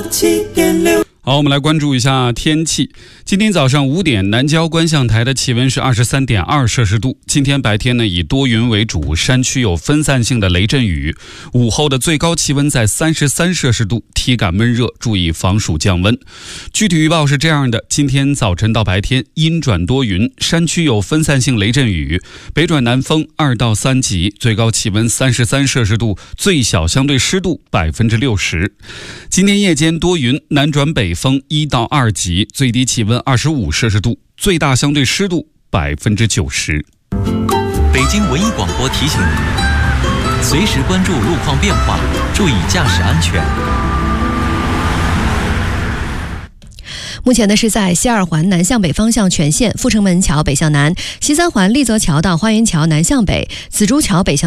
97.6。好，我们来关注一下天气。今天早上5点，南郊观象台的气温是23.2摄氏度。今天白天呢，以多云为主，山区有分散性的雷阵雨。午后的最高气温在33摄氏度，体感闷热，注意防暑降温。具体预报是这样的：今天早晨到白天阴转多云，山区有分散性雷阵雨，北转南风2到3级，最高气温33摄氏度，最小相对湿度60%。今天夜间多云，南转北风1到2级，最低气温25摄氏度，最大相对湿度90%。 北京文艺广播提醒您，随时关注路况变化，注意驾驶安全。 目前呢是在西二环南向北方向全线，阜成门桥北向南，西三环立泽桥到花园桥南向北，紫竹桥北向